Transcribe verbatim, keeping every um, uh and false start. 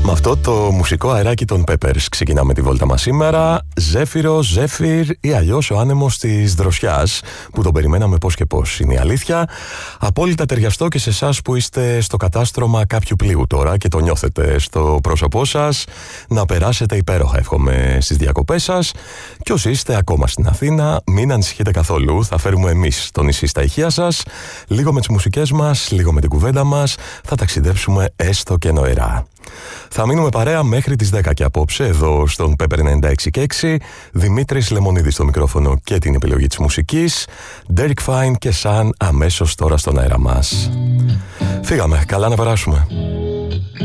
Με αυτό το μουσικό αεράκι των Peppers ξεκινάμε τη βόλτα μας σήμερα. Ζέφυρο, Ζέφυρ ή αλλιώς ο άνεμος της δροσιάς, που τον περιμέναμε πώς και πώς, είναι η αλήθεια. Απόλυτα ταιριαστό και σε εσάς που είστε στο κατάστρωμα κάποιου πλοίου τώρα και το νιώθετε στο πρόσωπό σας. Να περάσετε υπέροχα, εύχομαι, στις διακοπές σας. Και όσοι είστε ακόμα στην Αθήνα, μην ανησυχείτε καθόλου. Θα φέρουμε εμείς το νησί στα ηχεία σας. Λίγο με τις μουσικές μας, λίγο με την κουβέντα μας. Θα ταξιδέψουμε έστω και νοερά. Θα μείνουμε παρέα μέχρι τις δέκα και απόψε εδώ στον Pepper ενενήντα έξι και έξι. Δημήτρης Λεμονίδης στο μικρόφωνο και την επιλογή της μουσικής. Derek Fine και Sun αμέσως τώρα στον αέρα μας. Φύγαμε, καλά να περάσουμε.